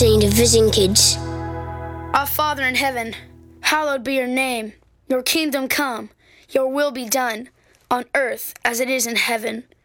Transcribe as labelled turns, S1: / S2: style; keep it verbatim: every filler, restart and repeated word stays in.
S1: listening to Vision Kids.
S2: Our Father in heaven, hallowed be your name. Your kingdom come, your will be done, on earth as it is in heaven.